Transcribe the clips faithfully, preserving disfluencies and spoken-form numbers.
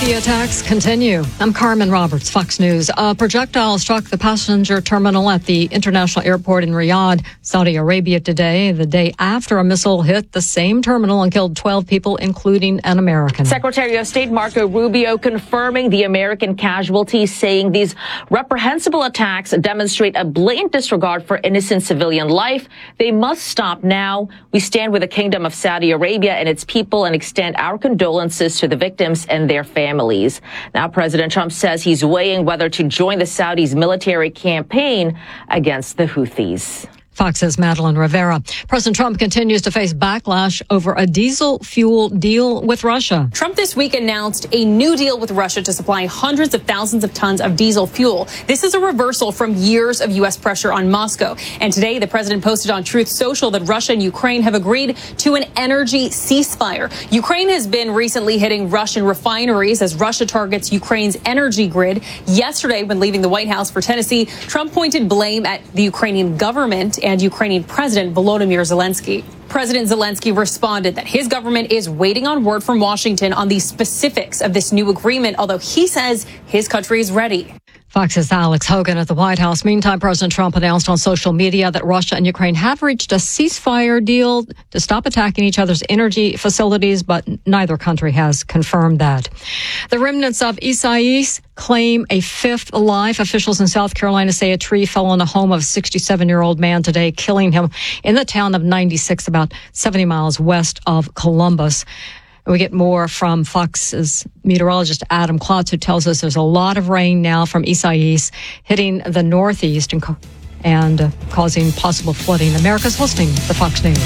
Houthi attacks continue. I'm Carmen Roberts, Fox News. A projectile struck the passenger terminal at the international airport in Riyadh, Saudi Arabia today, the day after a missile hit the same terminal and killed twelve people, including an American. Secretary of State Marco Rubio confirming the American casualties, saying these reprehensible attacks demonstrate a blatant disregard for innocent civilian life. They must stop now. We stand with the Kingdom of Saudi Arabia and its people and extend our condolences to the victims and their families. Now, President Trump says he's weighing whether to join the Saudis' military campaign against the Houthis. Fox's Madeline Rivera. President Trump continues to face backlash over a diesel fuel deal with Russia. Trump this week announced a new deal with Russia to supply hundreds of thousands of tons of diesel fuel. This is a reversal from years of U S pressure on Moscow. And today, the president posted on Truth Social that Russia and Ukraine have agreed to an energy ceasefire. Ukraine has been recently hitting Russian refineries as Russia targets Ukraine's energy grid. Yesterday, when leaving the White House for Tennessee, Trump pointed blame at the Ukrainian government and Ukrainian President Volodymyr Zelensky. President Zelensky responded that his government is waiting on word from Washington on the specifics of this new agreement, although he says his country is ready. Fox's Alex Hogan at the White House. Meantime, President Trump announced on social media that Russia and Ukraine have reached a ceasefire deal to stop attacking each other's energy facilities, but neither country has confirmed that. The remnants of Isaias claim a fifth life. Officials in South Carolina say a tree fell on the home of a sixty-seven-year-old man today, killing him in the town of ninety-six, about seventy miles west of Columbus. We get more from Fox's meteorologist Adam Klotz, who tells us there's a lot of rain now from Isaias hitting the northeast and, and uh, causing possible flooding. America's listening to Fox News.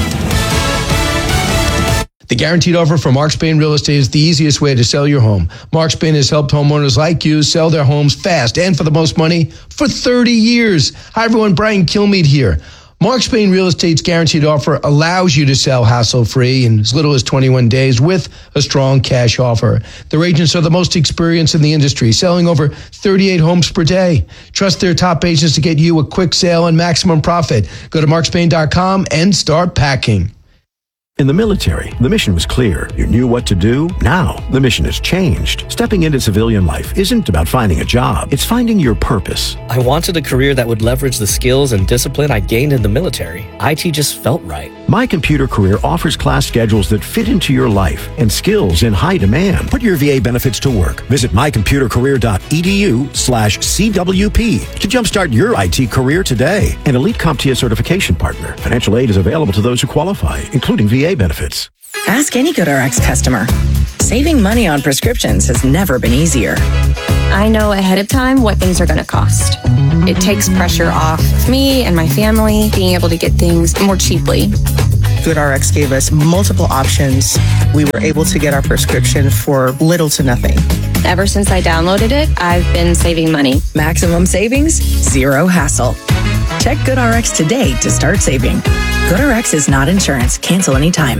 The guaranteed offer from Mark Spain Real Estate is the easiest way to sell your home. Mark Spain has helped homeowners like you sell their homes fast and for the most money for thirty years. Hi, everyone. Brian Kilmeade here. Mark Spain Real Estate's guaranteed offer allows you to sell hassle-free in as little as twenty-one days with a strong cash offer. Their agents are the most experienced in the industry, selling over thirty-eight homes per day. Trust their top agents to get you a quick sale and maximum profit. Go to mark spain dot com and start packing. In the military, the mission was clear. You knew what to do. Now, the mission has changed. Stepping into civilian life isn't about finding a job. It's finding your purpose. I wanted a career that would leverage the skills and discipline I gained in the military. I T just felt right. My Computer Career offers class schedules that fit into your life and skills in high demand. Put your V A benefits to work. Visit my computer career dot e d u slash C W P to jumpstart your I T career today. An elite CompTIA certification partner. Financial aid is available to those who qualify, including V A benefits. Ask any GoodRx customer. Saving money on prescriptions has never been easier. I know ahead of time what things are going to cost. It takes pressure off me and my family being able to get things more cheaply. GoodRx gave us multiple options. We were able to get our prescription for little to nothing. Ever since I downloaded it, I've been saving money. Maximum savings, zero hassle. Check GoodRx today to start saving. GoodRx is not insurance. Cancel anytime.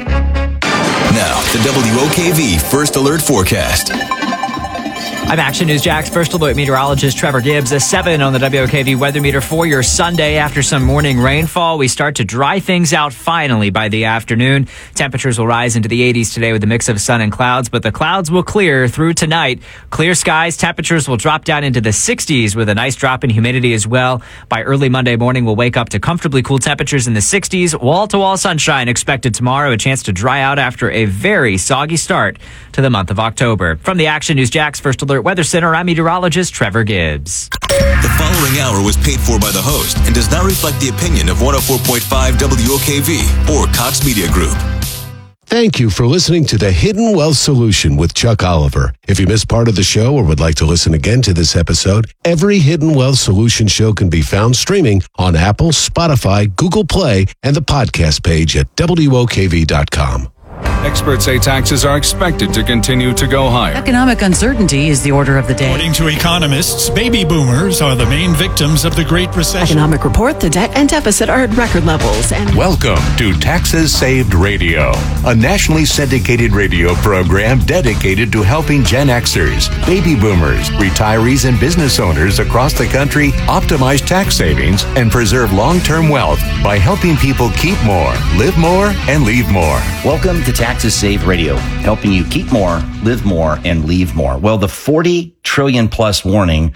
Now, the W O K V First Alert Forecast. I'm Action News Jack's First Alert meteorologist Trevor Gibbs. A seven on the W O K V weather meter for your Sunday. After some morning rainfall, we start to dry things out finally by the afternoon. Temperatures will rise into the eighties today with a mix of sun and clouds, but the clouds will clear through tonight. Clear skies, temperatures will drop down into the sixties with a nice drop in humidity as well. By early Monday morning, we'll wake up to comfortably cool temperatures in the sixties. Wall-to-wall sunshine expected tomorrow. A chance to dry out after a very soggy start to the month of October. From the Action News Jack's First Alert Weather Center, I'm meteorologist Trevor Gibbs. The following hour was paid for by the host and does not reflect the opinion of one oh four point five W O K V or Cox Media Group. Thank you for listening to The Hidden Wealth Solution with Chuck Oliver. If you missed part of the show or would like to listen again to this episode, every Hidden Wealth Solution show can be found streaming on Apple, Spotify, Google Play, and the podcast page at W O K V dot com. Experts say taxes are expected to continue to go higher. Economic uncertainty is the order of the day. According to economists, baby boomers are the main victims of the Great Recession. Economic report, the debt and deficit are at record levels. And welcome to Taxes Saved Radio, a nationally syndicated radio program dedicated to helping Gen Xers, baby boomers, retirees, and business owners across the country optimize tax savings and preserve long-term wealth by helping people keep more, live more, and leave more. Welcome to Tax Taxes Saved Radio, helping you keep more, live more, and leave more. Well, the forty trillion plus warning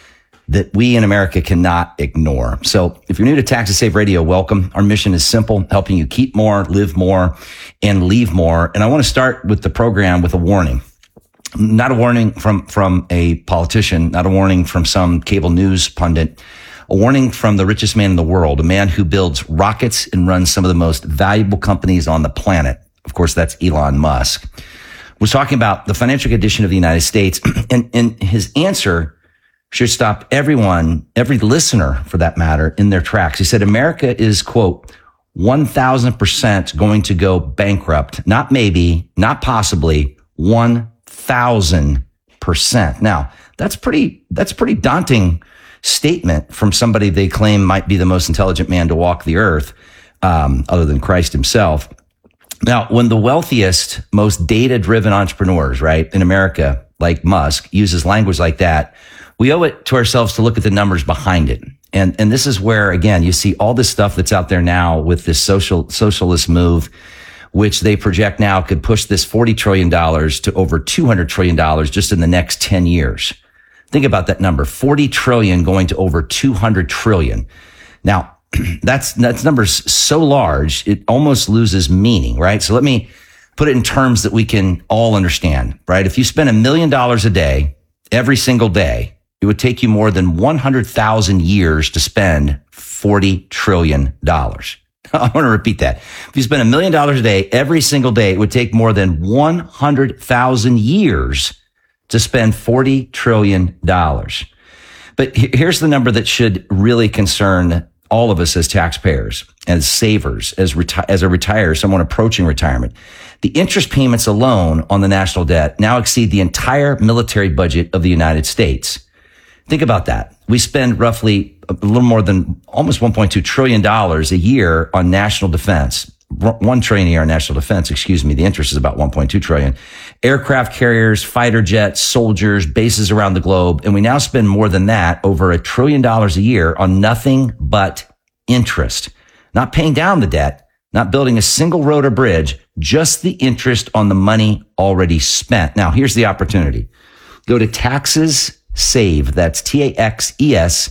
that we in America cannot ignore. So if you're new to Taxes Saved Radio, welcome. Our mission is simple, helping you keep more, live more, and leave more. And I want to start with the program with a warning. Not a warning from, from a politician, not a warning from some cable news pundit, a warning from the richest man in the world, a man who builds rockets and runs some of the most valuable companies on the planet. Of course, that's Elon Musk. Was talking about the financial condition of the United States, and, and his answer should stop everyone, every listener for that matter, in their tracks. He said, America is, quote, one thousand percent going to go bankrupt. Not maybe, not possibly, one thousand percent. Now, that's pretty, that's pretty daunting statement from somebody they claim might be the most intelligent man to walk the earth, um, other than Christ himself. Now, when the wealthiest, most data-driven entrepreneurs, right, in America, like Musk, uses language like that, we owe it to ourselves to look at the numbers behind it. And, and this is where, again, you see all this stuff that's out there now with this social, socialist move, which they project now could push this forty trillion dollars to over two hundred trillion dollars just in the next ten years. Think about that number, forty trillion going to over two hundred trillion. Now, that's, that's numbers so large, it almost loses meaning, right? So let me put it in terms that we can all understand, right? If you spend a million dollars a day, every single day, it would take you more than one hundred thousand years to spend forty trillion dollars. I want to repeat that. If you spend a million dollars a day, every single day, it would take more than one hundred thousand years to spend forty trillion dollars. But here's the number that should really concern all of us as taxpayers, as savers, as reti- as a retirer, someone approaching retirement. The interest payments alone on the national debt now exceed the entire military budget of the United States. Think about that. We spend roughly a little more than almost one point two trillion dollars a year on national defense. One trillion a year on national defense, excuse me. The interest is about one point two trillion. Aircraft carriers, fighter jets, soldiers, bases around the globe. And we now spend more than that, over a trillion dollars a year, on nothing but interest. Not paying down the debt, not building a single road or bridge, just the interest on the money already spent. Now, here's the opportunity. Go to Taxes Saved. That's T A X E S,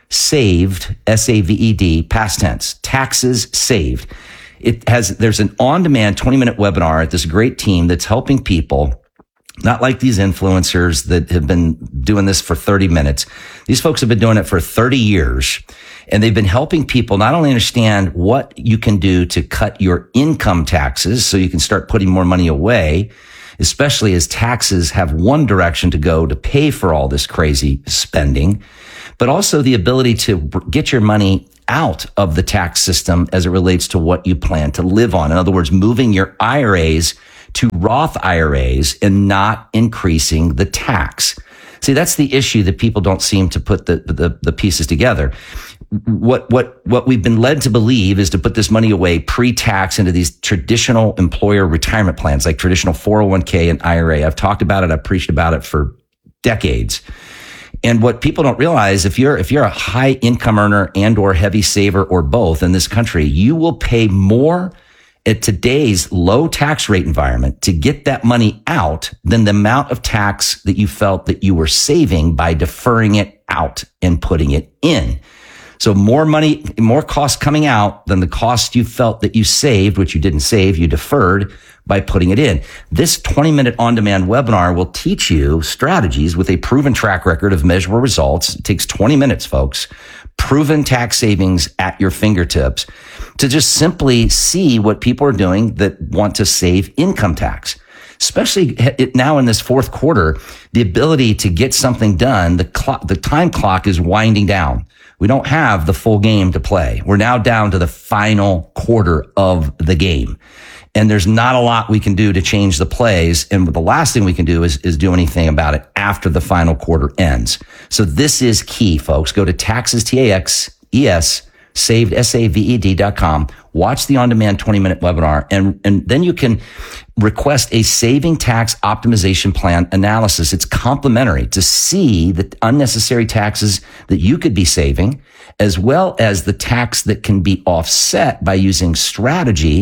saved, S A V E D, past tense. Taxes Saved. It has, there's an on-demand twenty minute webinar at this great team that's helping people, not like these influencers that have been doing this for thirty minutes. These folks have been doing it for thirty years, and they've been helping people not only understand what you can do to cut your income taxes so you can start putting more money away, especially as taxes have one direction to go to pay for all this crazy spending, but also the ability to get your money out of the tax system as it relates to what you plan to live on. In other words, moving your I R As to Roth I R As and not increasing the tax. See, that's the issue that people don't seem to put the, the, the pieces together. What, what, what we've been led to believe is to put this money away pre-tax into these traditional employer retirement plans, like traditional four oh one k and I R A. I've talked about it. I've preached about it for decades. And what people don't realize, if you're, if you're a high income earner and or heavy saver or both in this country, you will pay more at today's low tax rate environment to get that money out than the amount of tax that you felt that you were saving by deferring it out and putting it in. So more money, more cost coming out than the cost you felt that you saved, which you didn't save, you deferred by putting it in. This twenty minute on-demand webinar will teach you strategies with a proven track record of measurable results. It takes twenty minutes, folks. Proven tax savings at your fingertips to just simply see what people are doing that want to save income tax. Especially now in this fourth quarter, the ability to get something done, the clock, the time clock is winding down. We don't have the full game to play. We're now down to the final quarter of the game. And there's not a lot we can do to change the plays. And the last thing we can do is, is do anything about it after the final quarter ends. So this is key, folks. Go to Taxes, T A X E S, saved, S A V E D dot com. Watch the on-demand twenty minute webinar, and, and then you can request a saving tax optimization plan analysis. It's complimentary to see the unnecessary taxes that you could be saving, as well as the tax that can be offset by using strategy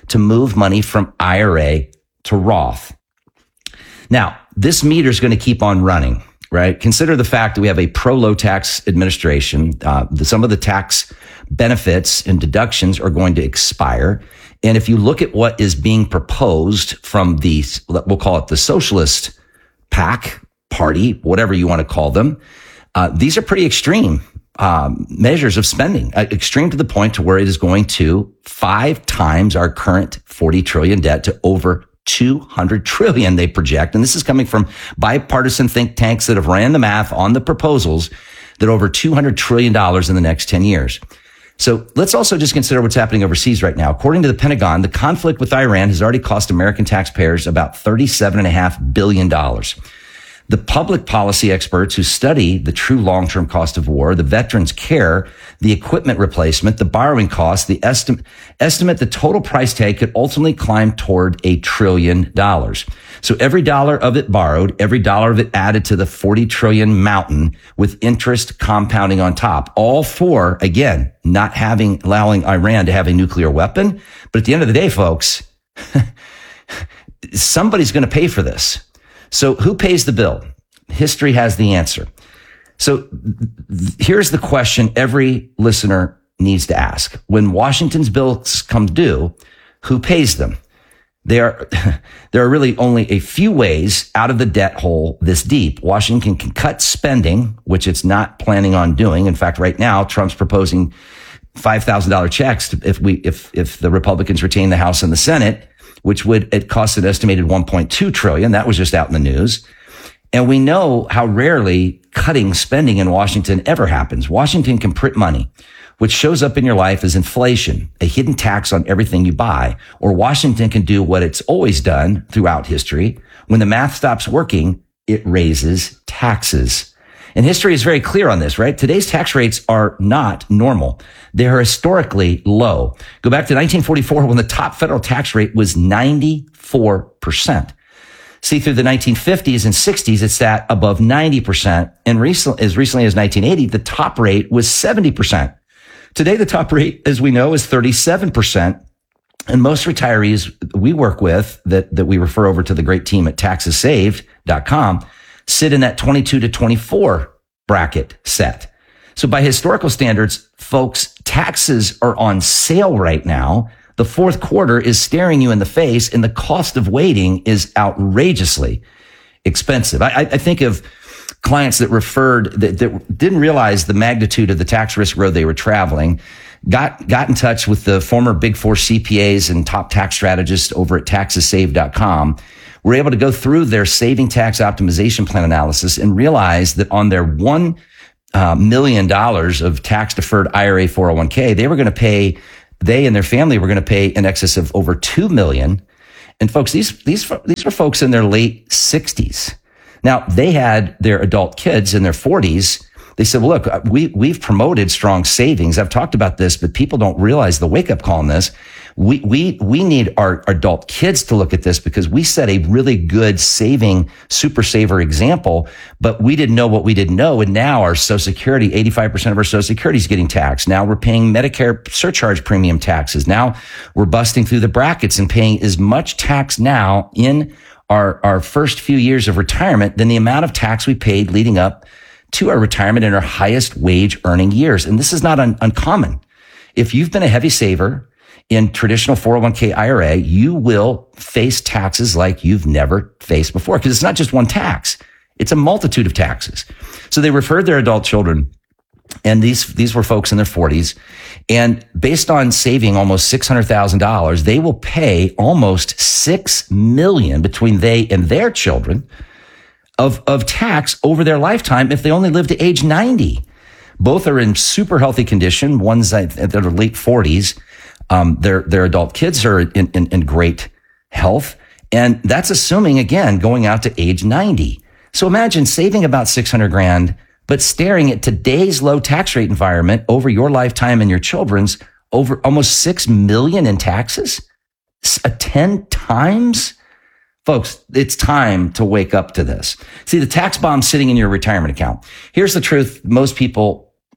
to move money from I R A to Roth. Now, this meter is going to keep on running, right? Consider the fact that we have a pro-low tax administration. Uh, the, some of the tax benefits and deductions are going to expire. And if you look at what is being proposed from the, we'll call it the socialist PAC party, whatever you want to call them, uh, these are pretty extreme um, measures of spending, uh, extreme to the point to where it is going to five times our current forty trillion debt to over two hundred trillion they project. And this is coming from bipartisan think tanks that have ran the math on the proposals that over two hundred trillion dollars in the next ten years. So let's also just consider what's happening overseas right now. According to the Pentagon, the conflict with Iran has already cost American taxpayers about thirty-seven point five billion dollars. The public policy experts who study the true long-term cost of war, the veterans' care, the equipment replacement, the borrowing costs, the estim- estimate the total price tag could ultimately climb toward a trillion dollars. So every dollar of it borrowed, every dollar of it added to the forty trillion mountain with interest compounding on top, all for, again, not having, allowing Iran to have a nuclear weapon. But at the end of the day, folks, somebody's going to pay for this. So who pays the bill? History has the answer. So th- here's the question every listener needs to ask. When Washington's bills come due, who pays them? There are, there are really only a few ways out of the debt hole this deep. Washington can cut spending, which it's not planning on doing. In fact, right now, Trump's proposing five thousand dollars checks to, if we, if, if the Republicans retain the House and the Senate, which would, it cost an estimated one point two trillion. That was just out in the news. And we know how rarely cutting spending in Washington ever happens. Washington can print money, which shows up in your life as inflation, a hidden tax on everything you buy. Or Washington can do what it's always done throughout history. When the math stops working, it raises taxes. And history is very clear on this, right? Today's tax rates are not normal. They are historically low. Go back to nineteen forty-four when the top federal tax rate was ninety-four percent. See, through the nineteen fifties and sixties, it's at above ninety percent. And recent, as recently as nineteen eighty, the top rate was seventy percent. Today, the top rate, as we know, is thirty-seven percent. And most retirees we work with that, that we refer over to the great team at taxes saved dot com sit in that twenty-two to twenty-four bracket set. So by historical standards, folks, taxes are on sale right now. The fourth quarter is staring you in the face, and the cost of waiting is outrageously expensive. I, I think of clients that referred, that, that didn't realize the magnitude of the tax risk road they were traveling, got, got in touch with the former Big Four C P As and top tax strategists over at taxes saved dot com. Were able to go through their saving tax optimization plan analysis and realize that on their one uh, million dollars of tax deferred I R A four oh one k, they were going to pay, they and their family were going to pay in excess of over two million dollars. And folks, these, these, these were folks in their late sixties. Now they had their adult kids in their forties. They said, well, look, we, we've promoted strong savings. I've talked about this, but people don't realize the wake up call on this. We, we, we need our adult kids to look at this because we set a really good saving super saver example, but we didn't know what we didn't know. And now our Social Security, eighty-five percent of our Social Security is getting taxed. Now we're paying Medicare surcharge premium taxes. Now we're busting through the brackets and paying as much tax now in our, our first few years of retirement than the amount of tax we paid leading up to our retirement in our highest wage earning years. And this is not un- uncommon. If you've been a heavy saver in traditional four oh one k I R A, you will face taxes like you've never faced before because it's not just one tax. It's a multitude of taxes. So they referred their adult children, and these, these were folks in their forties. And based on saving almost six hundred thousand dollars, they will pay almost six million dollars between they and their children of, of tax over their lifetime if they only live to age ninety. Both are in super healthy condition. One's at their late forties. Um, their, their adult kids are in, in, in great health. And that's assuming, again, going out to age ninety. So imagine saving about six hundred grand, but staring at today's low tax rate environment over your lifetime and your children's over almost six million in taxes. A ten times. Folks, it's time to wake up to this. See, the tax bomb's sitting in your retirement account. Here's the truth. Most people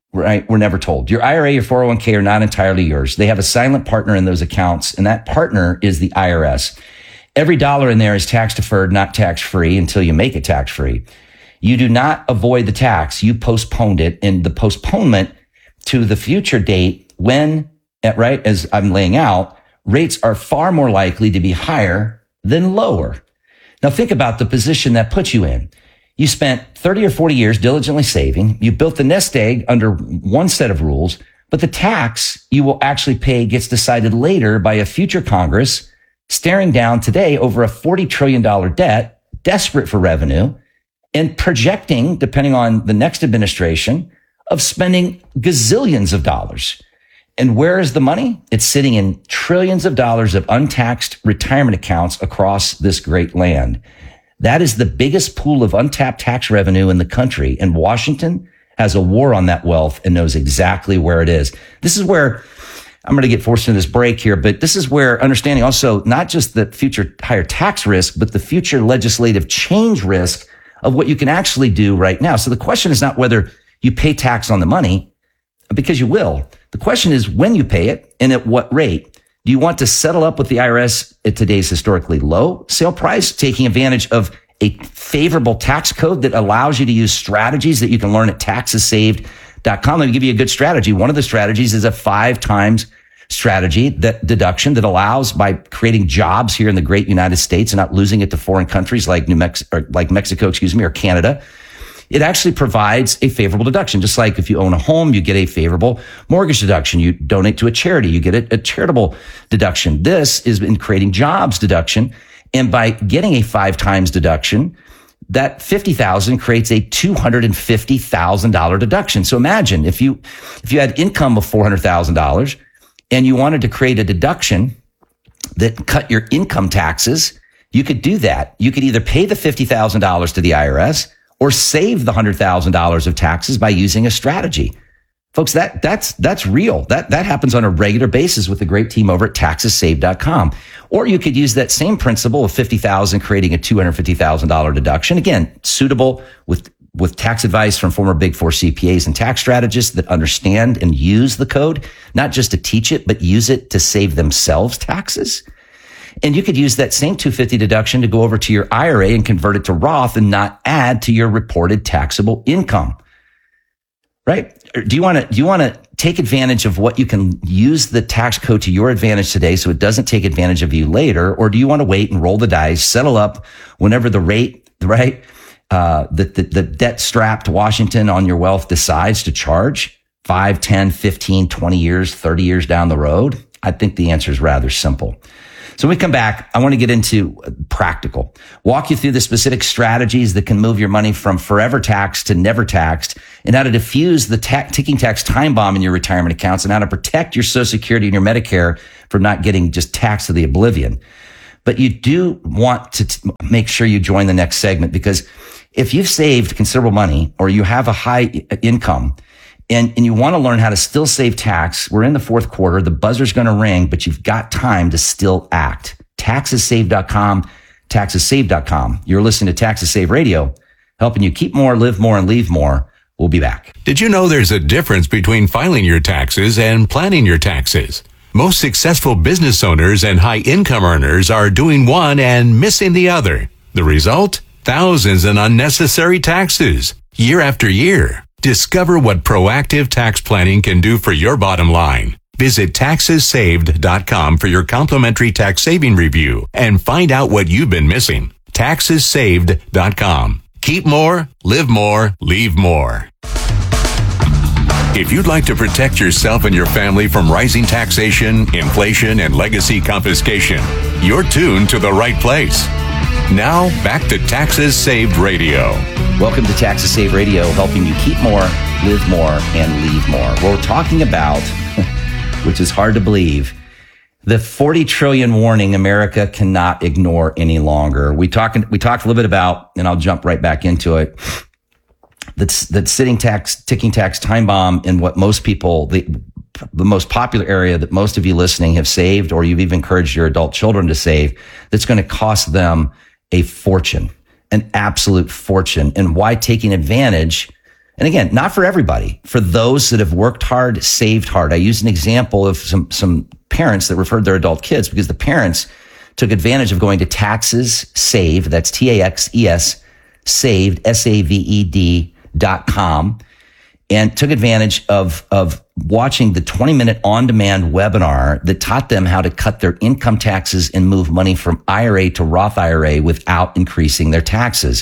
right? We're never told. Your I R A, your four oh one k are not entirely yours. They have a silent partner in those accounts, and that partner is the I R S. Every dollar in there is tax deferred, not tax free until you make it tax free. You do not avoid the tax. You postponed it, and the postponement to the future date when, right, as I'm laying out, rates are far more likely to be higher than lower. Now think about the position that puts you in. You spent thirty or forty years diligently saving. You built the nest egg under one set of rules, but the tax you will actually pay gets decided later by a future Congress staring down today over a forty trillion dollars debt, desperate for revenue, and projecting, depending on the next administration, of spending gazillions of dollars. And where is the money? It's sitting in trillions of dollars of untaxed retirement accounts across this great land. That is the biggest pool of untapped tax revenue in the country. And Washington has a war on that wealth and knows exactly where it is. This is where I'm going to get forced into this break here, but this is where understanding also not just the future higher tax risk, but the future legislative change risk of what you can actually do right now. So the question is not whether you pay tax on the money, because you will. The question is when you pay it and at what rate. Do you want to settle up with the I R S at today's historically low sale price, taking advantage of a favorable tax code that allows you to use strategies that you can learn at taxes saved dot com? Let me give you a good strategy. One of the strategies is a five times strategy, that deduction that allows, by creating jobs here in the great United States and not losing it to foreign countries like New Mexico, or like Mexico, excuse me, or Canada. It actually provides a favorable deduction. Just like if you own a home, you get a favorable mortgage deduction. You donate to a charity, you get a, a charitable deduction. This is in creating jobs deduction. And by getting a five times deduction, that fifty thousand creates a two hundred fifty thousand dollars deduction. So imagine if you, if you had income of four hundred thousand dollars and you wanted to create a deduction that cut your income taxes, you could do that. You could either pay the fifty thousand dollars to the I R S or save the one hundred thousand dollars of taxes by using a strategy. Folks, that, that's, that's real. That, that happens on a regular basis with the great team over at taxes saved dot com. Or you could use that same principle of fifty thousand, creating a two hundred fifty thousand dollars deduction. Again, suitable with, with tax advice from former Big Four C P As and tax strategists that understand and use the code, not just to teach it, but use it to save themselves taxes. And you could use that same two hundred fifty deduction to go over to your I R A and convert it to Roth and not add to your reported taxable income. Right? Do you want to, do you want to take advantage of what you can use the tax code to your advantage today so it doesn't take advantage of you later? Or do you want to wait and roll the dice, settle up whenever the rate, right? Uh, the, the, the debt strapped Washington on your wealth decides to charge five, ten, fifteen, twenty years, thirty years down the road? I think the answer is rather simple. So when we come back, I want to get into practical, walk you through the specific strategies that can move your money from forever taxed to never taxed, and how to diffuse the ta- ticking tax time bomb in your retirement accounts, and how to protect your Social Security and your Medicare from not getting just taxed to the oblivion. But you do want to t- make sure you join the next segment, because if you've saved considerable money or you have a high income, And, and you want to learn how to still save tax, we're in the fourth quarter. The buzzer's going to ring, but you've got time to still act. taxes saved dot com, taxes saved dot com. You're listening to Taxes Save Radio, helping you keep more, live more, and leave more. We'll be back. Did you know there's a difference between filing your taxes and planning your taxes? Most successful business owners and high income earners are doing one and missing the other. The result? Thousands in unnecessary taxes, year after year. Discover what proactive tax planning can do for your bottom line. Visit taxes saved dot com for your complimentary tax saving review and find out what you've been missing. taxes saved dot com. Keep more, live more, leave more. If you'd like to protect yourself and your family from rising taxation, inflation, and legacy confiscation, you're tuned to the right place. Now, back to Taxes Saved Radio. Welcome to Taxes Saved Radio, helping you keep more, live more, and leave more. We're talking about, which is hard to believe, the forty trillion warning America cannot ignore any longer. We talked, we talked a little bit about, and I'll jump right back into it, that's, that sitting tax, ticking tax time bomb in what most people, the, the most popular area that most of you listening have saved, or you've even encouraged your adult children to save, that's going to cost them a fortune, an absolute fortune. And why taking advantage And again, not for everybody, for those that have worked hard, saved hard. I used an example of some, some parents that referred their adult kids because the parents took advantage of going to Taxes Saved, that's T A X E S, saved, S A V E D dot com, and took advantage of, of watching the twenty minute on-demand webinar that taught them how to cut their income taxes and move money from I R A to Roth I R A without increasing their taxes.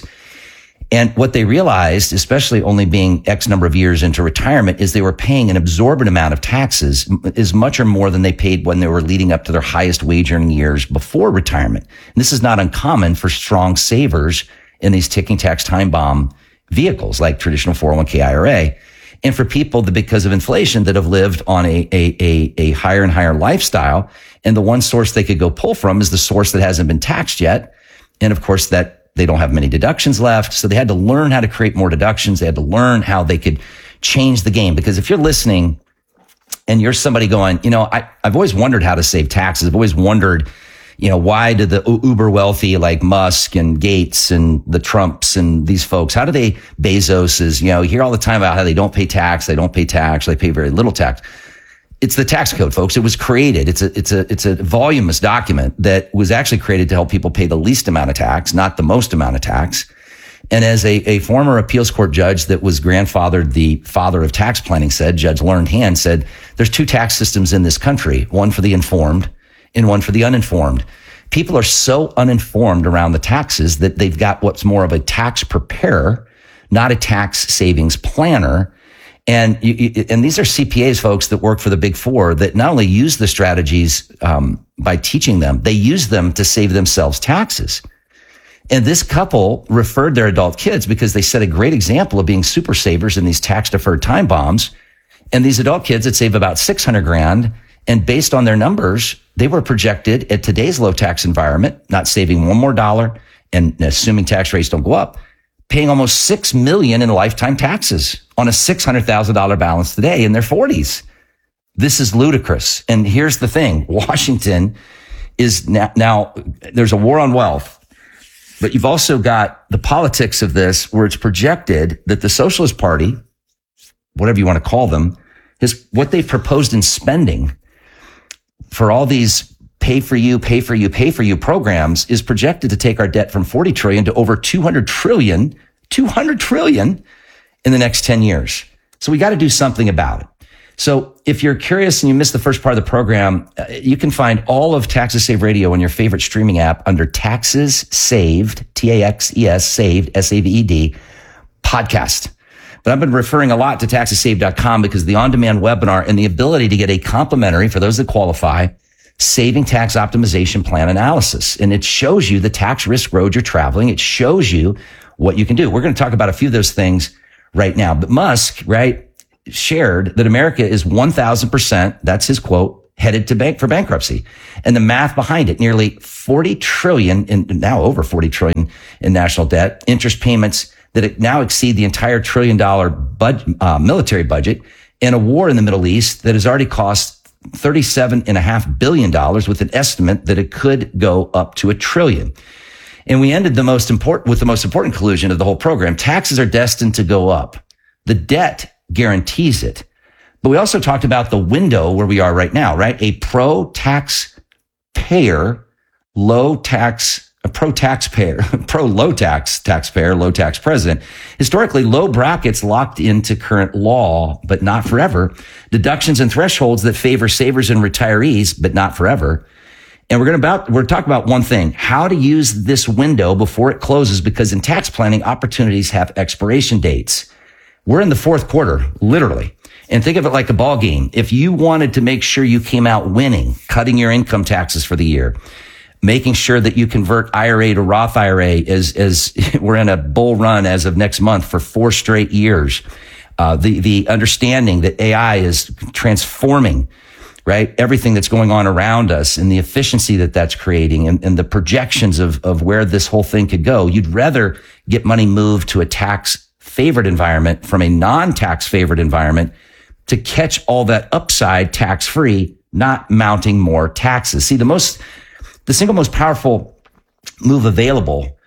And what they realized, especially only being X number of years into retirement, is they were paying an absorbent amount of taxes, as much or more than they paid when they were leading up to their highest wage earning years before retirement. And this is not uncommon for strong savers in these ticking tax time bomb vehicles like traditional four oh one k I R A. And for people that, because of inflation, that have lived on a, a, a, a higher and higher lifestyle, and the one source they could go pull from is the source that hasn't been taxed yet. And of course, that they don't have many deductions left. So they had to learn how to create more deductions. They had to learn how they could change the game. Because if you're listening and you're somebody going, you know, I, I've always wondered how to save taxes. I've always wondered, you know, why do the uber wealthy like Musk and Gates and the Trumps and these folks, how do they, Bezos is, you know, you hear all the time about how they don't pay tax, they don't pay tax, they pay very little tax. It's the tax code, folks. It was created. It's a, it's a, it's a voluminous document that was actually created to help people pay the least amount of tax, not the most amount of tax. And as a, a former appeals court judge that was grandfathered the father of tax planning said, Judge Learned Hand said, there's two tax systems in this country, one for the informed and one for the uninformed. People are so uninformed around the taxes that they've got what's more of a tax preparer, not a tax savings planner. And you, you, and these are C P As, folks, that work for the Big Four that not only use the strategies um, by teaching them, they use them to save themselves taxes. And this couple referred their adult kids because they set a great example of being super savers in these tax-deferred time bombs. And these adult kids that save about six hundred grand, and based on their numbers, they were projected at today's low tax environment, not saving one more dollar, and assuming tax rates don't go up, paying almost six million dollars in lifetime taxes on a six hundred thousand dollars balance today in their forties. This is ludicrous. And here's the thing. Washington is now, now there's a war on wealth, but you've also got the politics of this where it's projected that the Socialist Party, whatever you want to call them, is what they've proposed in spending for all these pay for you, pay for you, pay for you programs is projected to take our debt from forty trillion to over two hundred trillion, two hundred trillion in the next ten years. So we got to do something about it. So if you're curious and you missed the first part of the program, uh, you can find all of Taxes Saved Radio on your favorite streaming app under Taxes Saved, T A X E S, Saved, S A V E D, podcast. But I've been referring a lot to taxes saved dot com because the on-demand webinar and the ability to get a complimentary, for those that qualify, saving tax optimization plan analysis. And it shows you the tax risk road you're traveling. It shows you what you can do. We're going to talk about a few of those things right now. But Musk, right, shared that America is one thousand percent, that's his quote, headed to bank for bankruptcy. And the math behind it, nearly forty trillion, in, now over forty trillion in national debt, interest payments that now exceed the entire trillion dollar bud, uh, military budget, and a war in the Middle East that has already cost thirty-seven and a half billion dollars, with an estimate that it could go up to a trillion. And we ended the most important with the most important conclusion of the whole program. Taxes are destined to go up. The debt guarantees it. But we also talked about the window where we are right now, right? A pro-tax payer, low tax, a pro-taxpayer, pro-low tax taxpayer, low tax president. Historically, low brackets locked into current law, but not forever. Deductions and thresholds that favor savers and retirees, but not forever. And we're going to about, we're talking about one thing, how to use this window before it closes, because in tax planning, opportunities have expiration dates. We're in the fourth quarter, literally. And think of it like a ball game. If you wanted to make sure you came out winning, cutting your income taxes for the year, making sure that you convert I R A to Roth I R A as, as we're in a bull run as of next month for four straight years. Uh, the, the understanding that A I is transforming, right, everything that's going on around us and the efficiency that that's creating and, and the projections of, of where this whole thing could go. You'd rather get money moved to a tax favored environment from a non-tax favored environment to catch all that upside tax free, not mounting more taxes. See, the most, the single most powerful move available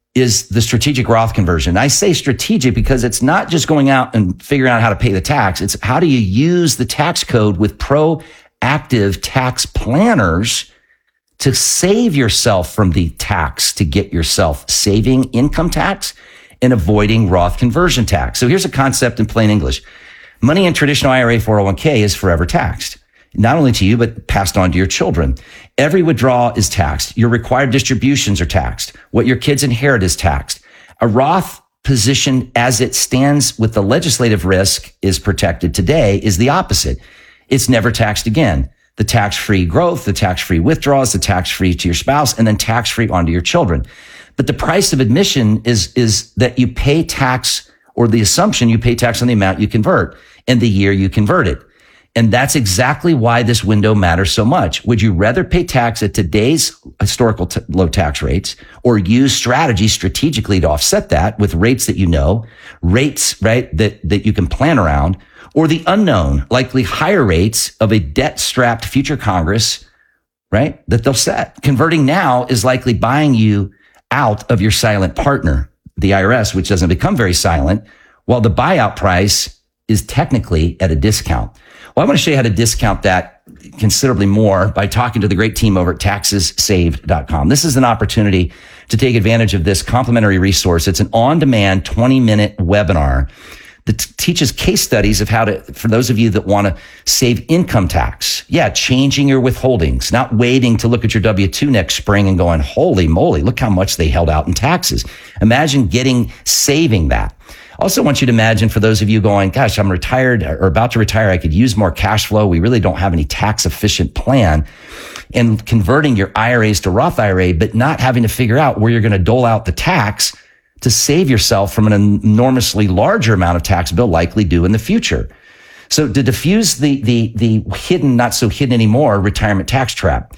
is the strategic Roth conversion. I say strategic because it's not just going out and figuring out how to pay the tax. It's how do you use the tax code with proactive tax planners to save yourself from the tax, to get yourself saving income tax and avoiding Roth conversion tax. So here's a concept in plain English. Money in traditional I R A four oh one k is forever taxed. Not only to you, but passed on to your children. Every withdrawal is taxed. Your required distributions are taxed. What your kids inherit is taxed. A Roth position as it stands with the legislative risk is protected today is the opposite. It's never taxed again. The tax-free growth, the tax-free withdrawals, the tax-free to your spouse, and then tax-free onto your children. But the price of admission is, is that you pay tax, or the assumption you pay tax on the amount you convert and the year you convert it. And that's exactly why this window matters so much. Would you rather pay tax at today's historical t- low tax rates or use strategies strategically to offset that with rates that you know, rates, right, that, that you can plan around, or the unknown, likely higher rates of a debt-strapped future Congress, right, that they'll set? Converting now is likely buying you out of your silent partner, the I R S, which doesn't become very silent, while the buyout price is technically at a discount. Well, I want to show you how to discount that considerably more by talking to the great team over at taxes saved dot com. This is an opportunity to take advantage of this complimentary resource. It's an on-demand twenty minute webinar that t- teaches case studies of how to, for those of you that want to save income tax. Yeah, changing your withholdings, not waiting to look at your W two next spring and going, holy moly, look how much they held out in taxes. Imagine getting, saving that. Also want you to imagine, for those of you going, gosh, I'm retired or about to retire, I could use more cash flow. We really don't have any tax efficient plan, and converting your I R As to Roth I R A, but not having to figure out where you're going to dole out the tax to save yourself from an enormously larger amount of tax bill likely due in the future. So to diffuse the, the, the hidden, not so hidden anymore, retirement tax trap,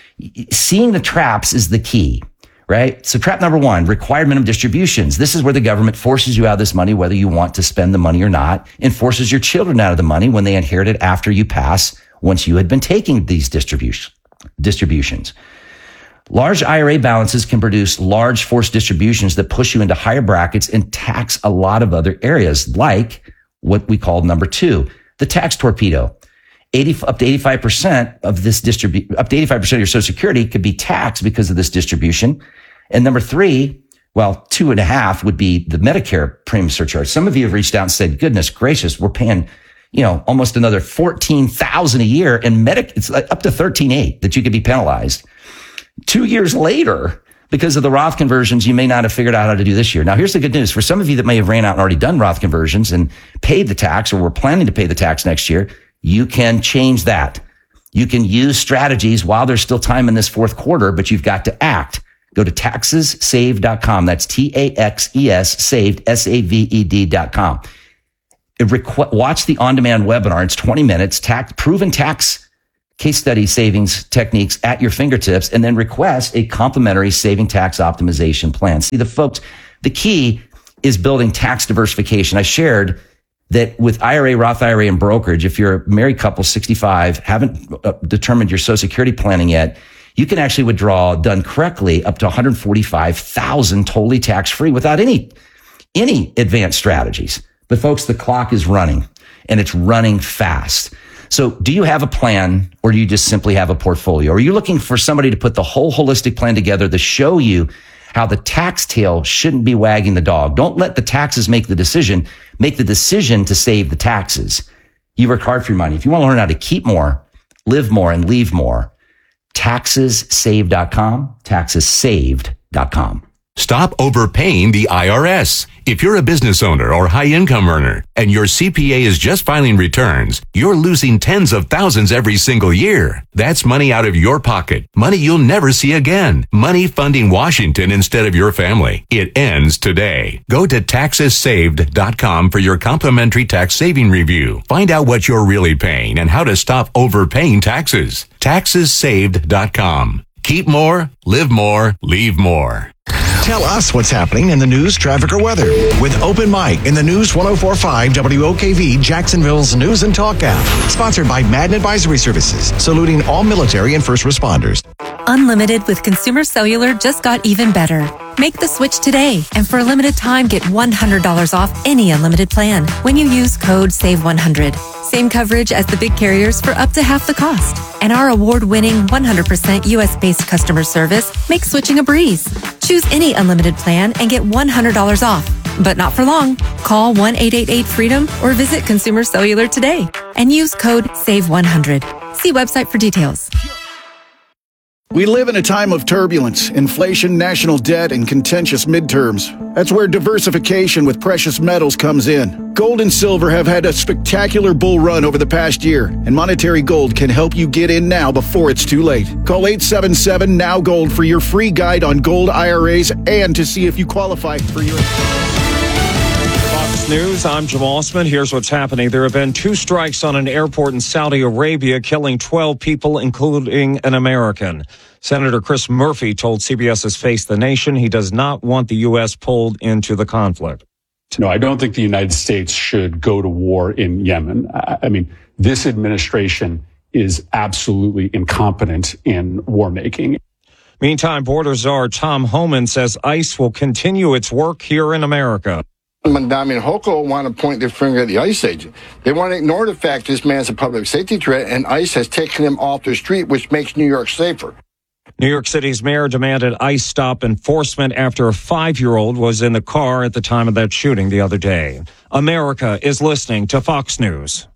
seeing the traps is the key. Right? So trap number one, required minimum distributions. This is where the government forces you out of this money, whether you want to spend the money or not, and forces your children out of the money when they inherit it after you pass, once you had been taking these distribution, distributions. Large I R A balances can produce large forced distributions that push you into higher brackets and tax a lot of other areas, like what we call number two, the tax torpedo. eighty, up to eighty-five percent of this distribu- up to eighty-five percent of your Social Security could be taxed because of this distribution. And number three, well, two and a half would be the Medicare premium surcharge. Some of you have reached out and said, goodness gracious, we're paying, you know, almost another fourteen thousand a year, and Medic, it's like up to thirteen eight that you could be penalized. Two years later, because of the Roth conversions, you may not have figured out how to do this year. Now, here's the good news. For some of you that may have ran out and already done Roth conversions and paid the tax, or were planning to pay the tax next year, you can change that. You can use strategies while there's still time in this fourth quarter, but you've got to act. Go to taxes saved dot com. That's T A X E S saved, S A V E D dot com. Requ- watch the on-demand webinar. It's twenty minutes, tax, proven tax case study savings techniques at your fingertips, and then request a complimentary saving tax optimization plan. See, the folks, the key is building tax diversification. I shared that with I R A, Roth I R A, and brokerage, if you're a married couple, sixty-five, haven't uh, determined your Social Security planning yet, you can actually withdraw, done correctly, up to one hundred forty-five thousand dollars totally tax-free without any, any advanced strategies. But folks, the clock is running, and it's running fast. So do you have a plan, or do you just simply have a portfolio? Are you looking for somebody to put the whole holistic plan together to show you how the tax tail shouldn't be wagging the dog? Don't let the taxes make the decision. Make the decision to save the taxes. You work hard for your money. If you want to learn how to keep more, live more, and leave more, taxes saved dot com, taxes saved dot com. Stop overpaying the I R S. If you're a business owner or high-income earner and your C P A is just filing returns, you're losing tens of thousands every single year. That's money out of your pocket. Money you'll never see again. Money funding Washington instead of your family. It ends today. Go to taxes saved dot com for your complimentary tax saving review. Find out what you're really paying and how to stop overpaying taxes. taxes saved dot com. Keep more, live more, leave more. Tell us what's happening in the news, traffic, or weather with Open Mic in the News ten forty-five W O K V Jacksonville's News and Talk app. Sponsored by Madden Advisory Services, saluting all military and first responders. Unlimited with Consumer Cellular just got even better. Make the switch today, and for a limited time, get one hundred dollars off any unlimited plan when you use code save one hundred. Same coverage as the big carriers for up to half the cost. And our award-winning one hundred percent U S-based customer service makes switching a breeze. Choose any unlimited plan and get one hundred dollars off. But not for long. Call one eight eight eight freedom or visit Consumer Cellular today and use code save one hundred. See website for details. We live in a time of turbulence, inflation, national debt, and contentious midterms. That's where diversification with precious metals comes in. Gold and silver have had a spectacular bull run over the past year, and Monetary Gold can help you get in now before it's too late. Call eight seven seven, N O W Gold for your free guide on gold I R As and to see if you qualify for your... Fox News, I'm Jamal Osman. Here's what's happening. There have been two strikes on an airport in Saudi Arabia, killing twelve people, including an American. Senator Chris Murphy told CBS's Face the Nation he does not want the U S pulled into the conflict. No, I don't think the United States should go to war in Yemen. I, I mean, this administration is absolutely incompetent in war making. Meantime, Border Czar Tom Homan says ICE will continue its work here in America. Mandami and Hoko want to point their finger at the ICE agent. They want to ignore the fact this man's a public safety threat, and ICE has taken him off the street, which makes New York safer. New York City's mayor demanded ICE stop enforcement after a five-year-old was in the car at the time of that shooting the other day. America is listening to Fox News.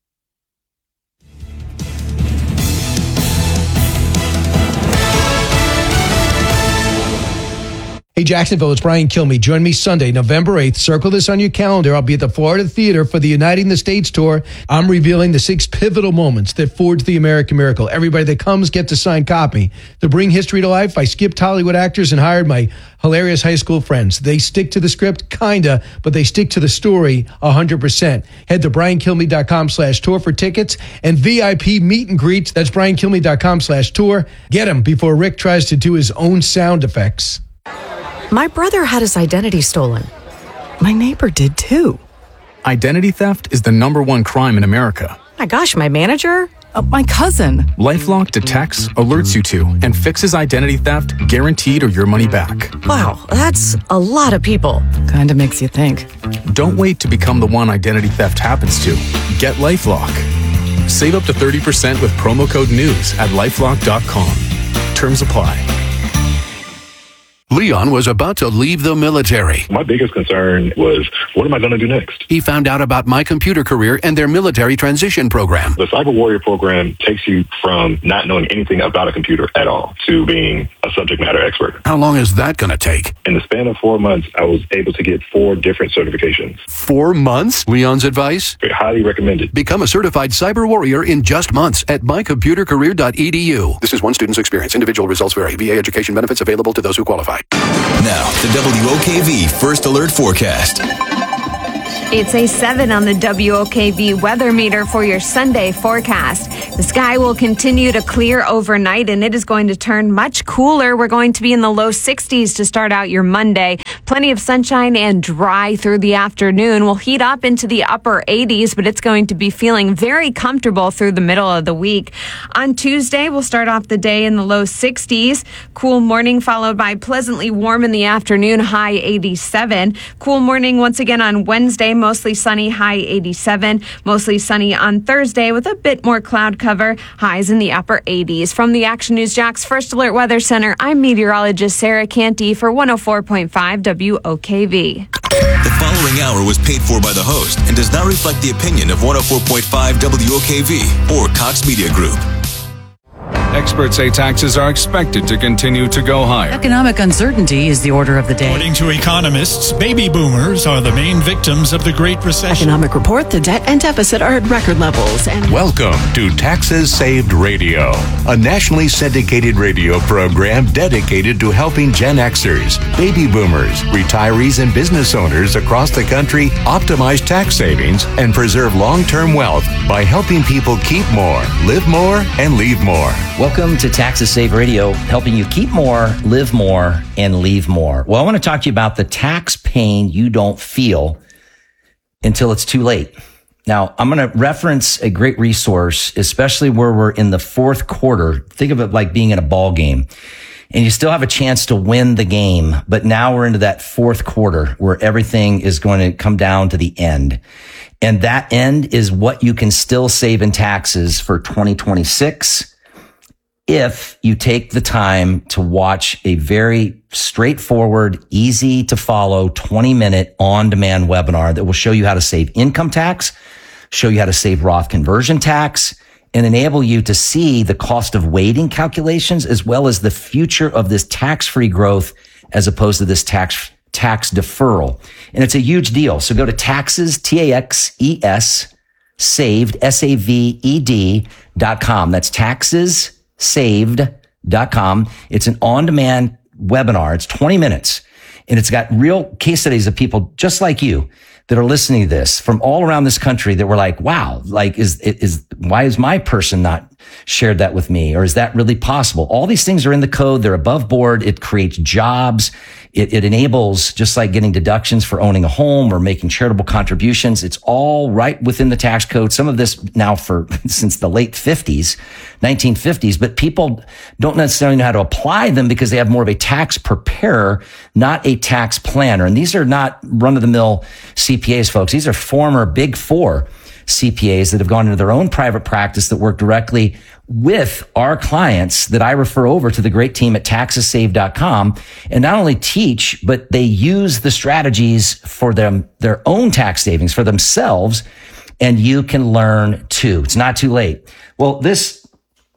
Hey, Jacksonville, it's Brian Kilmeade. Join me Sunday, November eighth. Circle this on your calendar. I'll be at the Florida Theater for the Uniting the States tour. I'm revealing the six pivotal moments that forged the American miracle. Everybody that comes gets a signed copy. To bring history to life, I skipped Hollywood actors and hired my hilarious high school friends. They stick to the script, kinda, but they stick to the story one hundred percent. Head to briankilmeade.com slash tour for tickets and V I P meet and greets. That's briankilmeade.com slash tour. Get them before Rick tries to do his own sound effects. My brother had his identity stolen. My neighbor did too. Identity theft is the number one crime in America. My gosh, my manager? Uh, my cousin. LifeLock detects, alerts you to, and fixes identity theft guaranteed or your money back. Wow, that's a lot of people. Kinda makes you think. Don't wait to become the one identity theft happens to. Get LifeLock. Save up to thirty percent with promo code NEWS at lifelock dot com. Terms apply. Leon was about to leave the military. My biggest concern was, what am I going to do next? He found out about My Computer Career and their military transition program. The Cyber Warrior program takes you from not knowing anything about a computer at all to being a subject matter expert. How long is that going to take? In the span of four months, I was able to get four different certifications. Four months? Leon's advice? Highly recommended. Become a certified cyber warrior in just months at my computer career dot e d u. This is one student's experience. Individual results vary. V A education benefits available to those who qualify. Now, the W O K V First Alert Forecast. It's a seven on the W O K V weather meter for your Sunday forecast. The sky will continue to clear overnight and it is going to turn much cooler. We're going to be in the low sixties to start out your Monday. Plenty of sunshine and dry through the afternoon. We'll heat up into the upper eighties, but it's going to be feeling very comfortable through the middle of the week. On Tuesday, we'll start off the day in the low sixties. Cool morning followed by pleasantly warm in the afternoon, high eighty-seven. Cool morning once again on Wednesday. Mostly sunny, high eighty-seven. Mostly sunny on Thursday with a bit more cloud cover, highs in the upper eighties. From the Action News Jax First Alert Weather Center, I'm meteorologist Sarah Canty for one oh four point five W O K V. The following hour was paid for by the host and does not reflect the opinion of one oh four point five W O K V or Cox Media Group. Experts say taxes are expected to continue to go higher. Economic uncertainty is the order of the day. According to economists, baby boomers are the main victims of the Great Recession. Economic report, the debt and deficit are at record levels. And welcome to Taxes Saved Radio, a nationally syndicated radio program dedicated to helping Gen Xers, baby boomers, retirees, and business owners across the country optimize tax savings and preserve long-term wealth by helping people keep more, live more, and leave more. Welcome to Taxes Save Radio, helping you keep more, live more, and leave more. Well, I want to talk to you about the tax pain you don't feel until it's too late. Now, I'm going to reference a great resource, especially where we're in the fourth quarter. Think of it like being in a ball game. and you still have a chance to win the game. But now we're into that fourth quarter where everything is going to come down to the end. And that end is what you can still save in taxes for twenty twenty-six if you take the time to watch a very straightforward, easy to follow twenty minute on-demand webinar that will show you how to save income tax, show you how to save Roth conversion tax, and enable you to see the cost of waiting calculations as well as the future of this tax-free growth as opposed to this tax tax deferral. And it's a huge deal. So go to taxes, T A X E S, saved, S A V E D dot com. That's taxes saved dot com. It's an on-demand webinar. It's twenty minutes, and it's got real case studies of people just like you that are listening to this from all around this country that were like, wow, like, is, is, why is my person not shared that with me? Or is that really possible? All these things are in the code. They're above board. It creates jobs. It, it enables, just like getting deductions for owning a home or making charitable contributions. It's all right within the tax code. Some of this now for since the late fifties, nineteen fifties, but people don't necessarily know how to apply them because they have more of a tax preparer, not a tax planner. And these are not run-of-the-mill C P As, folks. These are former Big Four C P As that have gone into their own private practice that work directly with our clients that I refer over to the great team at taxes saved dot com, and not only teach, but they use the strategies for them, their own tax savings for themselves, and you can learn too. It's not too late. Well, this,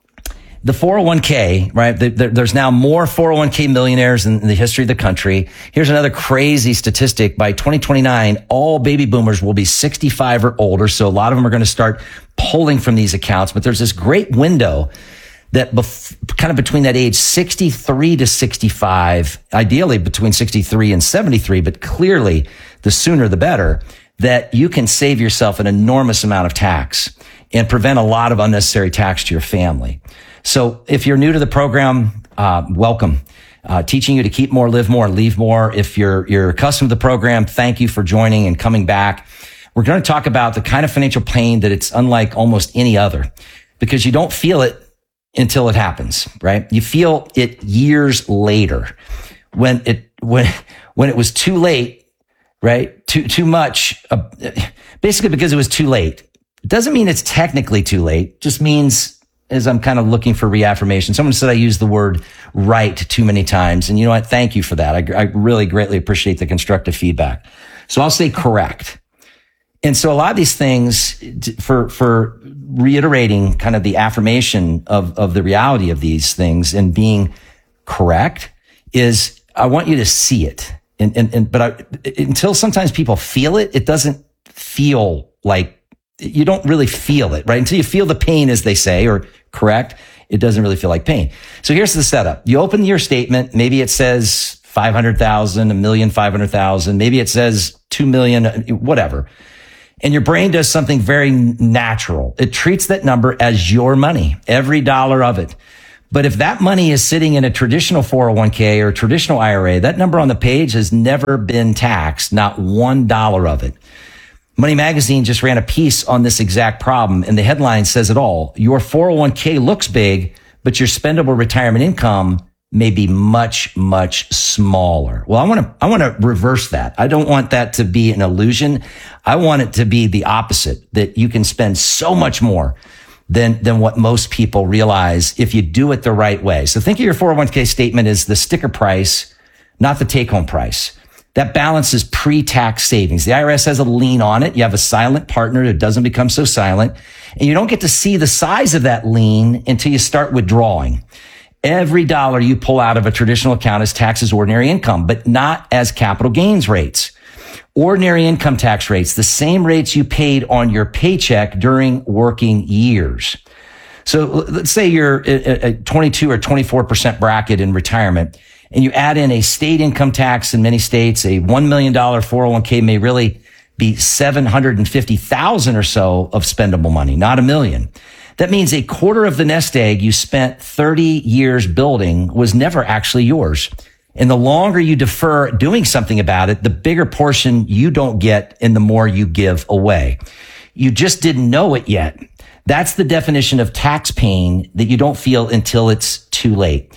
the four oh one k, right? There's now more four oh one k millionaires in the history of the country. Here's another crazy statistic. By twenty twenty-nine, all baby boomers will be sixty-five or older. So a lot of them are going to start pulling from these accounts. But there's this great window that bef- kind of between that age sixty-three to sixty-five, ideally between sixty-three and seventy-three, but clearly the sooner the better, that you can save yourself an enormous amount of tax and prevent a lot of unnecessary tax to your family. So if you're new to the program, uh, welcome. Uh, teaching you to keep more, live more, leave more. If you're, you're accustomed to the program, thank you for joining and coming back. We're going to talk about the kind of financial pain that it's unlike almost any other, because you don't feel it until it happens, right? You feel it years later when it, when, when it was too late, right? Too, too much, uh, basically because it was too late. It doesn't mean it's technically too late. It just means, as I'm kind of looking for reaffirmation, someone said I used the word right too many times. And you know what? Thank you for that. I, I really greatly appreciate the constructive feedback. So I'll say correct. And so a lot of these things, for, for reiterating kind of the affirmation of, of the reality of these things and being correct, is I want you to see it. And, and, and but I, until sometimes people feel it, it doesn't feel like, you don't really feel it, right? Until you feel the pain, as they say, or correct, it doesn't really feel like pain. So here's the setup. You open your statement. Maybe it says five hundred thousand, a million, five hundred thousand. Maybe it says two million, whatever. And your brain does something very natural. It treats that number as your money, every dollar of it. But if that money is sitting in a traditional four oh one k or traditional I R A, that number on the page has never been taxed, not one dollar of it. Money Magazine just ran a piece on this exact problem, and the headline says it all. Your four oh one k looks big, but your spendable retirement income may be much, much smaller. Well, I want to, I want to reverse that. I don't want that to be an illusion. I want it to be the opposite, that you can spend so much more than, than what most people realize if you do it the right way. So think of your four oh one k statement as the sticker price, not the take-home price. That balance is pre-tax savings. The I R S has a lien on it. You have a silent partner that doesn't become so silent. And you don't get to see the size of that lien until you start withdrawing. Every dollar you pull out of a traditional account is taxed as ordinary income, but not as capital gains rates. Ordinary income tax rates, the same rates you paid on your paycheck during working years. So let's say you're a twenty-two or twenty-four percent bracket in retirement, and you add in a state income tax in many states. A one million dollars four oh one k may really be seven hundred fifty thousand dollars or so of spendable money, not a million. That means a quarter of the nest egg you spent thirty years building was never actually yours. And the longer you defer doing something about it, the bigger portion you don't get and the more you give away. You just didn't know it yet. That's the definition of tax pain that you don't feel until it's too late.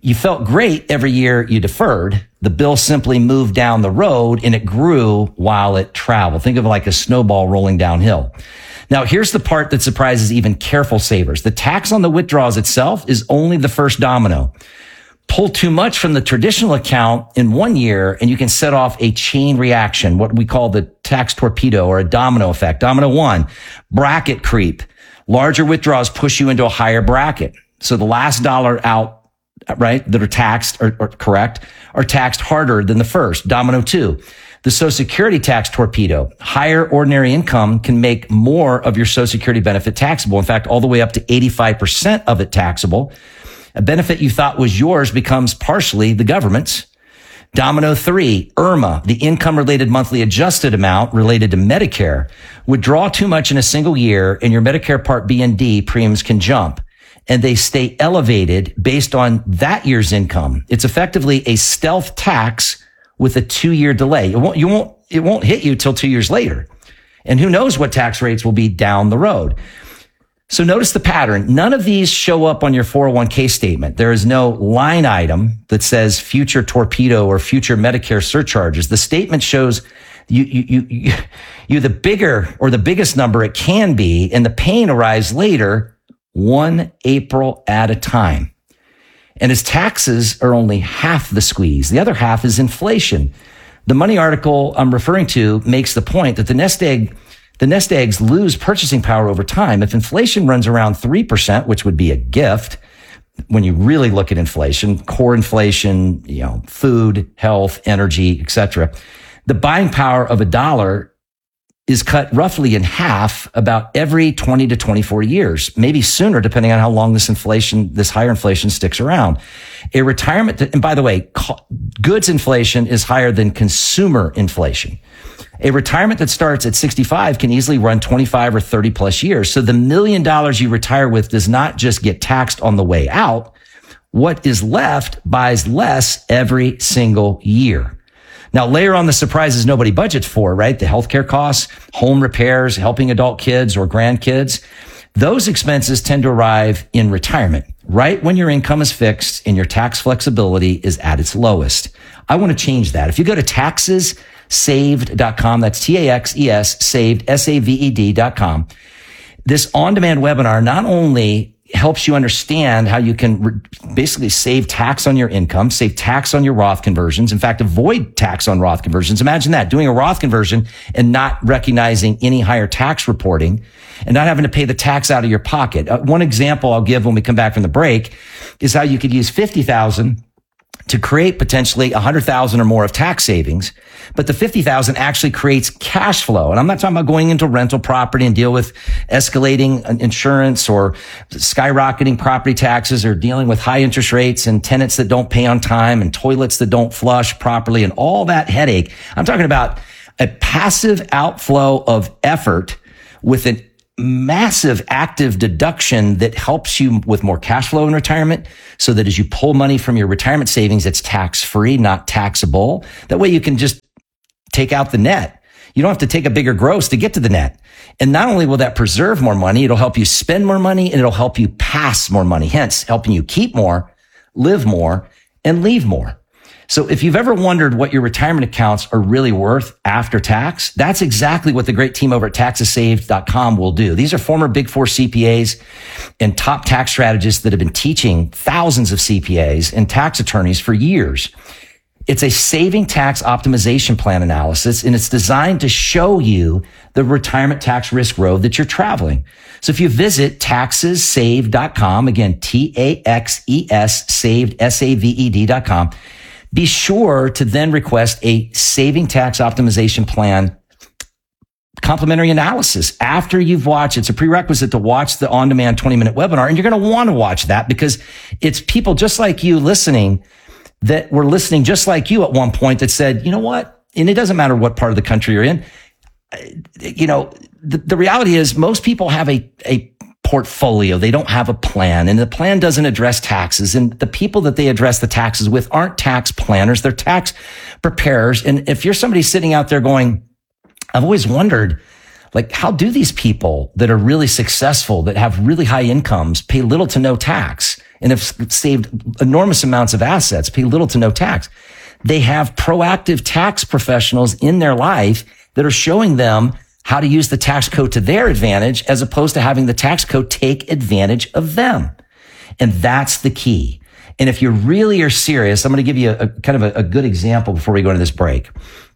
You felt great every year you deferred. The bill simply moved down the road and it grew while it traveled. Think of it like a snowball rolling downhill. Now, here's the part that surprises even careful savers. The tax on the withdrawals itself is only the first domino. Pull too much from the traditional account in one year and you can set off a chain reaction, what we call the tax torpedo or a domino effect. Domino one, bracket creep. Larger withdrawals push you into a higher bracket. So the last dollar out, right, that are taxed or, or correct, are taxed harder than the first. Domino two, the Social Security tax torpedo. Higher ordinary income can make more of your Social Security benefit taxable. In fact, all the way up to eighty-five percent of it taxable. A benefit you thought was yours becomes partially the government's. Domino three, IRMA, the income-related monthly adjusted amount related to Medicare, would draw too much in a single year and your Medicare Part B and D premiums can jump. And they stay elevated based on that year's income. It's effectively a stealth tax with a two-year delay. It won't, you won't, it won't hit you till two years later. And who knows what tax rates will be down the road. So notice the pattern. None of these show up on your four oh one k statement. There is no line item that says future torpedo or future Medicare surcharges. The statement shows you, you, you, you, you the bigger or the biggest number it can be, and the pain arrives later, one April at a time. And as taxes are only half the squeeze, the other half is inflation. The Money article I'm referring to makes the point that the nest egg The nest eggs lose purchasing power over time. If inflation runs around three percent, which would be a gift when you really look at inflation, core inflation, you know, food, health, energy, et cetera, the buying power of a dollar is cut roughly in half about every twenty to twenty-four years, maybe sooner, depending on how long this inflation, this higher inflation sticks around. A retirement, and by the way, goods inflation is higher than consumer inflation. A retirement that starts at sixty-five can easily run twenty-five or thirty plus years. So the million dollars you retire with does not just get taxed on the way out. What is left buys less every single year. Now layer on the surprises nobody budgets for, right? The healthcare costs, home repairs, helping adult kids or grandkids. Those expenses tend to arrive in retirement, right when your income is fixed and your tax flexibility is at its lowest. I want to change that. If you go to taxes saved dot com, that's T A X E S, saved, S A V E D dot com. This on-demand webinar not only helps you understand how you can re- basically save tax on your income, save tax on your Roth conversions. In fact, avoid tax on Roth conversions. Imagine that, doing a Roth conversion and not recognizing any higher tax reporting and not having to pay the tax out of your pocket. Uh, one example I'll give when we come back from the break is how you could use fifty thousand dollars to create potentially one hundred thousand dollars or more of tax savings, but the fifty thousand dollars actually creates cash flow. And I'm not talking about going into rental property and deal with escalating insurance or skyrocketing property taxes or dealing with high interest rates and tenants that don't pay on time and toilets that don't flush properly and all that headache. I'm talking about a passive outflow of effort with an massive active deduction that helps you with more cash flow in retirement so that as you pull money from your retirement savings, it's tax-free, not taxable. That way you can just take out the net. You don't have to take a bigger gross to get to the net. And not only will that preserve more money, it'll help you spend more money and it'll help you pass more money, hence helping you keep more, live more, and leave more. So if you've ever wondered what your retirement accounts are really worth after tax, that's exactly what the great team over at taxes saved dot com will do. These are former Big Four C P As and top tax strategists that have been teaching thousands of C P As and tax attorneys for years. It's a saving tax optimization plan analysis, and it's designed to show you the retirement tax risk road that you're traveling. So if you visit taxes saved dot com, again, T A X E S, saved, S A V E D dot com, be sure to then request a saving tax optimization plan complimentary analysis after you've watched. It's a prerequisite to watch the on-demand twenty minute webinar. And you're going to want to watch that because it's people just like you listening that were listening just like you at one point that said, you know what? And it doesn't matter what part of the country you're in. You know, the, the reality is most people have a, a portfolio. They don't have a plan, and the plan doesn't address taxes. And the people that they address the taxes with aren't tax planners. They're tax preparers. And if you're somebody sitting out there going, I've always wondered, Like, how do these people that are really successful, that have really high incomes, pay little to no tax and have saved enormous amounts of assets, pay little to no tax? They have proactive tax professionals in their life that are showing them how to use the tax code to their advantage, as opposed to having the tax code take advantage of them. And that's the key. And if you really are serious, I'm going to give you a, a kind of a, a good example before we go into this break.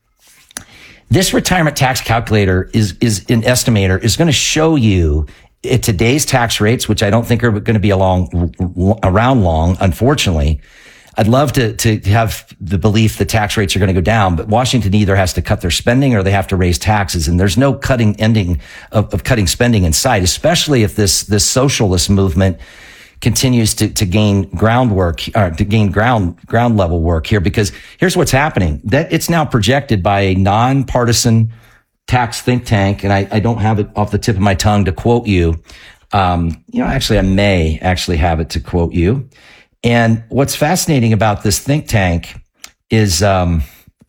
This retirement tax calculator is, is an estimator is going to show you at today's tax rates, which I don't think are going to be along, around long, unfortunately. I'd love to, to have the belief that tax rates are going to go down, but Washington either has to cut their spending or they have to raise taxes. And there's no cutting ending of, of cutting spending in sight, especially if this, this socialist movement continues to, to gain groundwork, or to gain ground, ground level work here, because here's what's happening. That it's now projected by a nonpartisan tax think tank. And I, I don't have it off the tip of my tongue to quote you. Um, you know, actually, I may actually have it to quote you. And what's fascinating about this think tank is, um,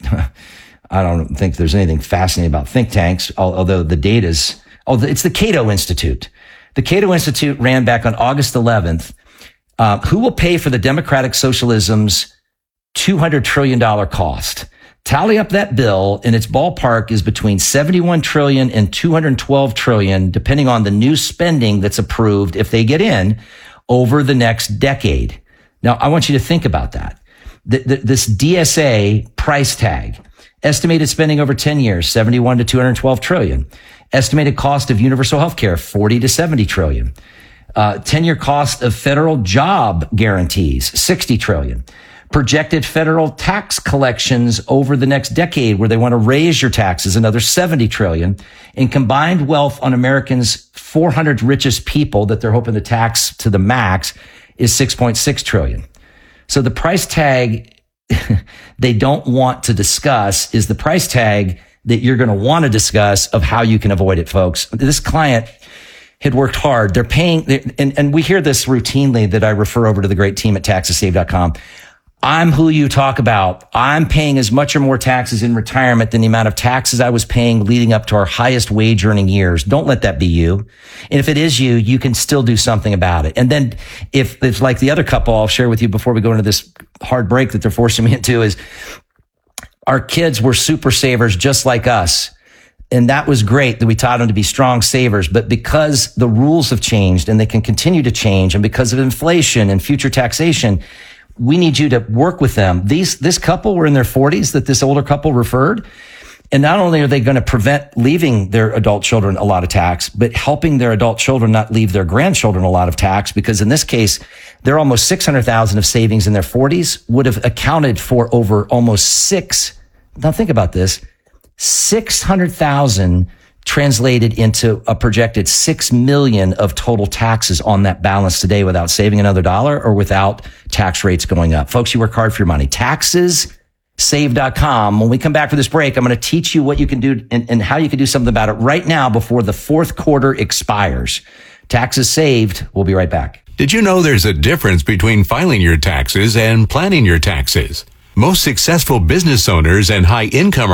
I don't think there's anything fascinating about think tanks, although the data's, oh, it's the Cato Institute. The Cato Institute ran back on August eleventh. Uh, who will pay for the democratic socialism's two hundred trillion dollars cost? Tally up that bill, and its ballpark is between seventy-one trillion dollars and two hundred twelve trillion dollars, depending on the new spending that's approved if they get in over the next decade. Now, I want you to think about that. The, the, this D S A price tag, estimated spending over ten years, seventy-one to two hundred twelve trillion. Estimated cost of universal health care, forty to seventy trillion. Uh, ten-year cost of federal job guarantees, sixty trillion. Projected federal tax collections over the next decade, where they want to raise your taxes, another seventy trillion. And combined wealth on Americans' four hundred richest people that they're hoping to tax to the max is six point six trillion. So the price tag they don't want to discuss is the price tag that you're going to want to discuss of how you can avoid it, folks. This client had worked hard. They're paying, and, and we hear this routinely that I refer over to the great team at taxes save dot com. I'm who you talk about. I'm paying as much or more taxes in retirement than the amount of taxes I was paying leading up to our highest wage earning years. Don't let that be you. And if it is you, you can still do something about it. And then if it's like the other couple I'll share with you before we go into this hard break that they're forcing me into, is our kids were super savers just like us. And that was great that we taught them to be strong savers. But because the rules have changed and they can continue to change, and because of inflation and future taxation, we need you to work with them. These, this couple were in their forties that this older couple referred. And not only are they going to prevent leaving their adult children a lot of tax, but helping their adult children not leave their grandchildren a lot of tax, because in this case, they're almost six hundred thousand of savings in their forties would have accounted for over almost six. Now think about this, six hundred thousand translated into a projected six million of total taxes on that balance today without saving another dollar or without tax rates going up. Folks, you work hard for your money. taxes save dot com. When we come back for this break, I'm going to teach you what you can do and, and how you can do something about it right now before the fourth quarter expires. Taxes Saved. We'll be right back. Did you know there's a difference between filing your taxes and planning your taxes? Most successful business owners and high income